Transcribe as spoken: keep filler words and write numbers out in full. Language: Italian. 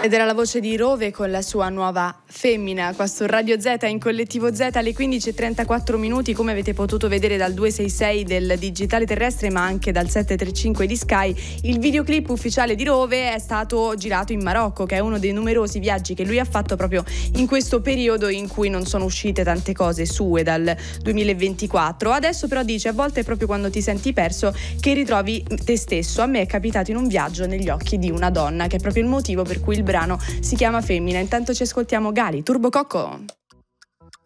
Ed era la voce di Rove con la sua nuova Femmina, qua su Radio Z in Collettivo Z alle quindici e trentaquattro minuti, come avete potuto vedere dal duecentosessantasei del digitale terrestre ma anche dal settecentotrentacinque di Sky. Il videoclip ufficiale di Rove è stato girato in Marocco, che è uno dei numerosi viaggi che lui ha fatto proprio in questo periodo in cui non sono uscite tante cose sue dal duemilaventiquattro. Adesso però dice: a volte è proprio quando ti senti perso che ritrovi te stesso. A me è capitato in un viaggio negli occhi di una donna, che è proprio il motivo per cui il brano si chiama Femmina. Intanto ci ascoltiamo Gali, Turbo Cocco.